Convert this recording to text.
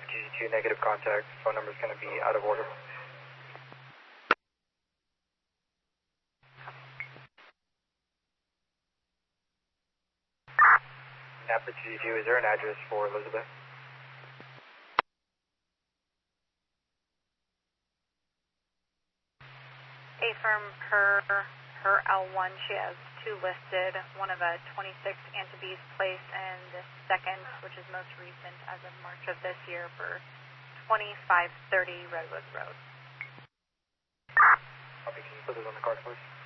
TG2 negative contact. Phone number is going to be out of order. Napa TG2, is there an address for Elizabeth? Affirm her L1, she has 2 listed, one of a 26 Antabes Place and the second, which is most recent as of March of this year, for 2530 Redwood Road. Copy, can you put those on the card, please?